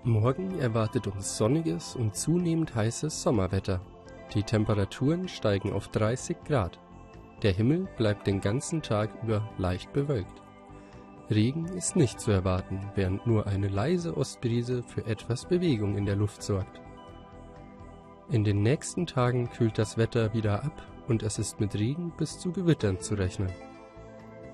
Morgen erwartet uns sonniges und zunehmend heißes Sommerwetter. Die Temperaturen steigen auf 30 Grad. Der Himmel bleibt den ganzen Tag über leicht bewölkt. Regen ist nicht zu erwarten, während nur eine leise Ostbrise für etwas Bewegung in der Luft sorgt. In den nächsten Tagen kühlt das Wetter wieder ab und es ist mit Regen bis zu Gewittern zu rechnen.